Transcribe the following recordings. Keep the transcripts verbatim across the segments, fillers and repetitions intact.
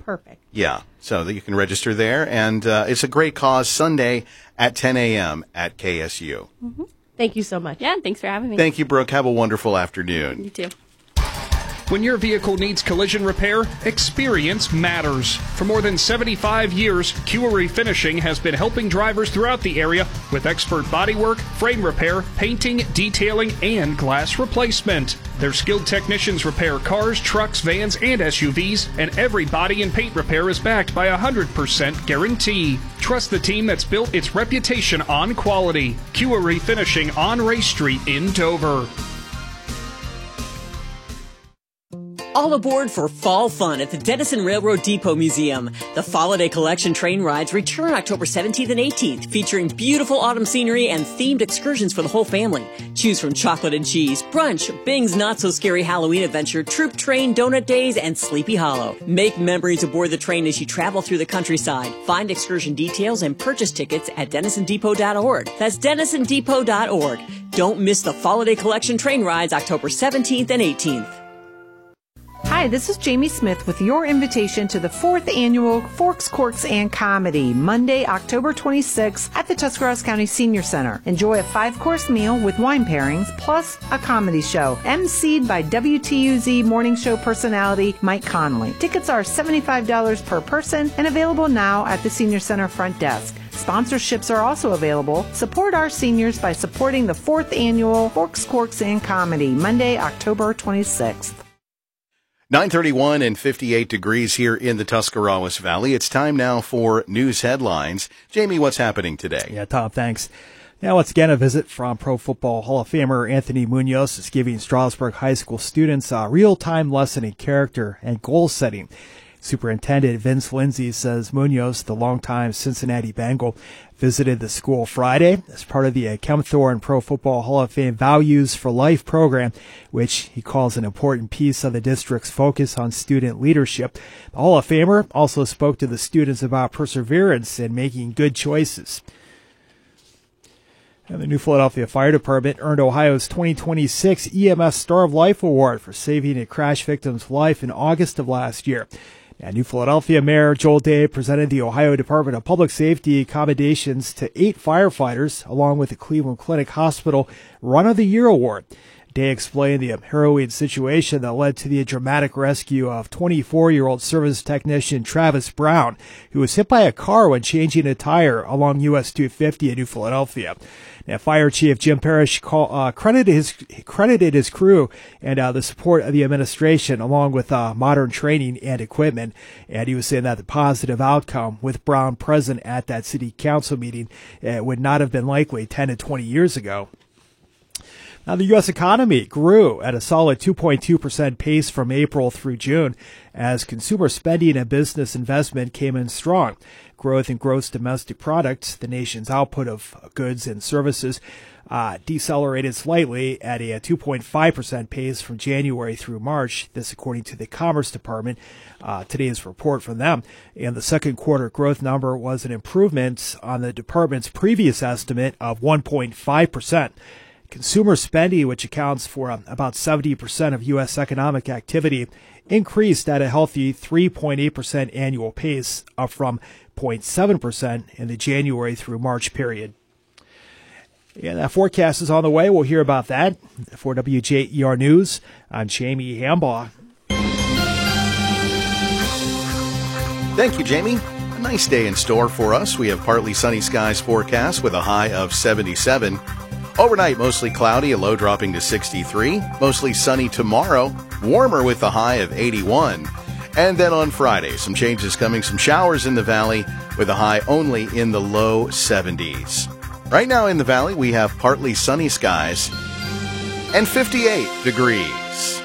Perfect. Yeah, so that you can register there. And uh, it's a great cause, Sunday at ten a.m. at K S U. Mm-hmm. Thank you so much. Yeah, thanks for having me. Thank you, Brooke. Have a wonderful afternoon. You too. When your vehicle needs collision repair, experience matters. For more than seventy-five years, Q Refinishing has been helping drivers throughout the area with expert bodywork, frame repair, painting, detailing, and glass replacement. Their skilled technicians repair cars, trucks, vans, and S U Vs, and every body and paint repair is backed by a one hundred percent guarantee. Trust the team that's built its reputation on quality. Q Refinishing on Ray Street in Dover. All aboard for fall fun at the Denison Railroad Depot Museum. The Holiday Collection train rides return October seventeenth and eighteenth, featuring beautiful autumn scenery and themed excursions for the whole family. Choose from chocolate and cheese, brunch, Bing's Not So Scary Halloween Adventure, Troop Train, Donut Days, and Sleepy Hollow. Make memories aboard the train as you travel through the countryside. Find excursion details and purchase tickets at denison depot dot org. That's denison depot dot org. Don't miss the Holiday Collection train rides October seventeenth and eighteenth. Hi, this is Jamie Smith with your invitation to the fourth annual Forks, Corks, and Comedy, Monday, October twenty-sixth at the Tuscarawas County Senior Center. Enjoy a five-course meal with wine pairings, plus a comedy show, emceed by W T U Z morning show personality Mike Conley. Tickets are seventy-five dollars per person and available now at the Senior Center front desk. Sponsorships are also available. Support our seniors by supporting the fourth annual Forks, Corks, and Comedy, Monday, October twenty-sixth. nine thirty-one and fifty-eight degrees here in the Tuscarawas Valley. It's time now for news headlines. Jamie, what's happening today? Yeah, Tom, thanks. Now, once again, a visit from Pro Football Hall of Famer Anthony Munoz is giving Strasburg High School students a real-time lesson in character and goal setting. Superintendent Vince Lindsay says Munoz, the longtime Cincinnati Bengal, visited the school Friday as part of the Kempthorne Pro Football Hall of Fame Values for Life program, which he calls an important piece of the district's focus on student leadership. The Hall of Famer also spoke to the students about perseverance and making good choices. And the New Philadelphia Fire Department earned Ohio's twenty twenty-six E M S Star of Life Award for saving a crash victim's life in August of last year. And New Philadelphia Mayor Joel Day presented the Ohio Department of Public Safety commendations to eight firefighters, along with the Cleveland Clinic Hospital Run of the Year Award. Day explained the harrowing situation that led to the dramatic rescue of twenty-four-year-old service technician Travis Brown, who was hit by a car when changing a tire along U S two fifty in New Philadelphia. Now, Fire Chief Jim Parrish call, uh, credited his credited his crew and uh, the support of the administration, along with uh, modern training and equipment. And he was saying that the positive outcome with Brown present at that city council meeting uh, would not have been likely ten to twenty years ago. Now, the U S economy grew at a solid two point two percent pace from April through June as consumer spending and business investment came in strong. Growth in gross domestic product, the nation's output of goods and services, uh, decelerated slightly at a two point five percent pace from January through March. This according to the Commerce Department, uh, today's report from them. And the second quarter growth number was an improvement on the department's previous estimate of one point five percent. Consumer spending, which accounts for uh, about seventy percent of U S economic activity, increased at a healthy three point eight percent annual pace, up from zero point seven percent in the January through March period. And that forecast is on the way. We'll hear about that. For W J E R News, I'm Jamie Hambaugh. Thank you, Jamie. A nice day in store for us. We have partly sunny skies forecast with a high of seventy-seven. Overnight, mostly cloudy, a low dropping to sixty-three. Mostly sunny tomorrow, warmer with a high of eighty-one. And then on Friday, some changes coming, some showers in the valley with a high only in the low seventies. Right now in the valley, we have partly sunny skies and fifty-eight degrees.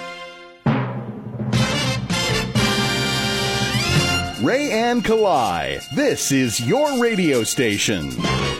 Ray and Kalai, this is your radio station.